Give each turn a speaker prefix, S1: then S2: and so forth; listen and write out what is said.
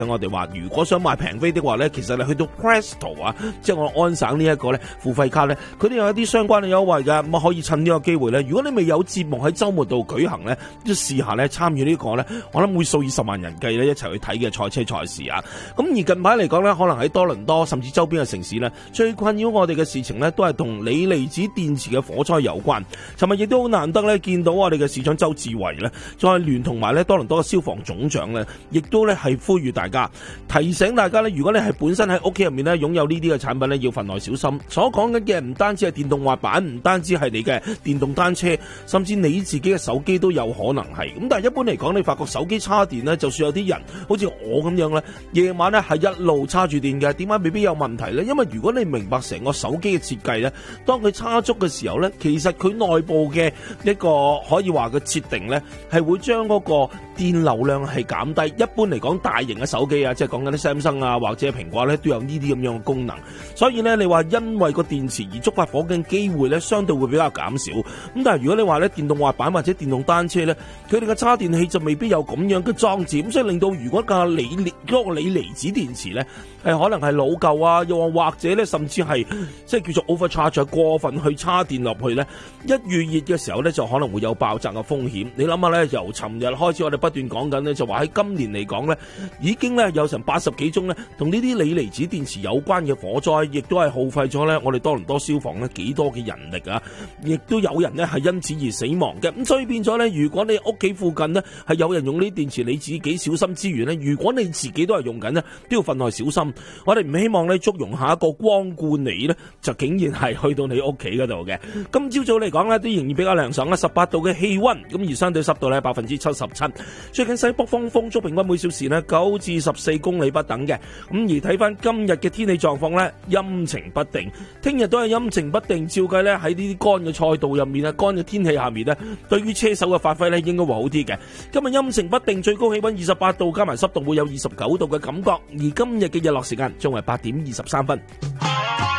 S1: 我哋話如果想買平飛的話咧，其實你去到 Presto 啊，即係我安省呢一個咧付費卡咧，佢哋有一啲相關嘅優惠㗎，咁可以趁呢個機會咧，如果你未有節目喺週末度舉行咧，都試下咧參與呢個咧，我諗會數以十萬人計咧一齊去睇嘅賽車賽事啊。咁而近排嚟講咧，可能喺多倫多甚至周邊嘅城市咧，最困擾我哋嘅事情咧，都係同鋰離子電池嘅火災有關。尋日亦都好難得咧，見到我哋嘅市長周志偉咧，再聯同埋咧多倫多嘅消防總長咧，亦都咧係呼籲大家，提醒大家咧，如果你係本身喺屋企入面咧擁有呢啲嘅產品咧，要分外小心。所講緊嘅唔單止係電動滑板，唔單止係你嘅電動單車，甚至你自己嘅手機都有可能係。咁但係一般嚟講，你發覺手機叉電咧，就算有啲人好似我咁樣咧，夜晚咧係一路叉住電嘅，點解未必有問題咧？因為如果你明白成個手機嘅設計咧，當佢叉足嘅時候咧，其實佢內部嘅一個可以話嘅設定咧，係會將嗰個電流量係減低。一般嚟講，大型嘅手機啊，即係講緊啲 Samsung 啊，或者蘋果咧，都有呢啲咁樣嘅功能。所以咧，你話因為個電池而觸發火警機會咧，相對會比較減少。咁但係如果你話咧電動滑板或者電動單車咧，佢哋嘅叉電器就未必有咁樣嘅裝置，咁所以令到如果個鋰離子電池咧係可能係老舊啊，又或者咧甚至係即係叫做 overcharge 過分去叉電落去咧，一遇熱嘅時候咧就可能會有爆炸嘅風險。你諗下咧，由尋日開始我哋不斷講緊咧，就話喺今年嚟講咧，已經咧有成80幾宗咧同呢啲鋰離子電池有關嘅火災，亦都係耗費咗咧我哋多倫多消防咧幾多嘅人力啊，亦都有人咧係因此而死亡嘅。咁所以變咗咧，如果你屋企附近咧係有人用呢啲電池，你自己小心之餘咧，如果你自己都係用緊咧，都要分外小心。我哋唔希望咧祝融下一個光顧你咧，就竟然係去到你屋企嗰度嘅。今朝早嚟講咧，都仍然比較涼爽啦，18度嘅氣溫，咁而相對濕度咧77%。最近西北風速平均每小時咧9至14公里不等嘅。咁而睇翻今日嘅天氣狀況咧，陰晴不定，聽日都係陰晴不定。照計咧喺呢啲乾嘅賽道入面啊，乾嘅天氣下面咧，對於車手嘅發揮咧應該會好啲嘅。今日陰晴不定，最高氣溫28度，加埋濕度會有29度嘅感覺。而今日嘅日落時間將為8點23分。